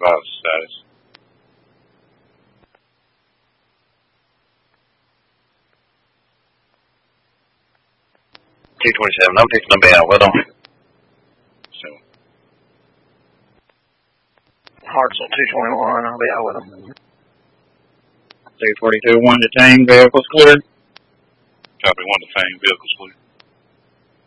vital status. T-27, I'm fixing to be out with them. So, Hartsel 221, I'll be out with them. 242, 1 detained, vehicles cleared. copy 1 detained, vehicles clear.